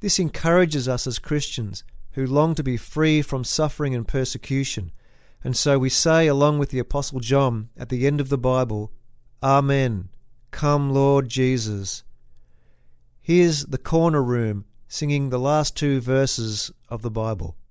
This encourages us as Christians who long to be free from suffering and persecution, and so we say along with the Apostle John at the end of the Bible, Amen, come Lord Jesus. Here's the corner room singing the last two verses of the Bible.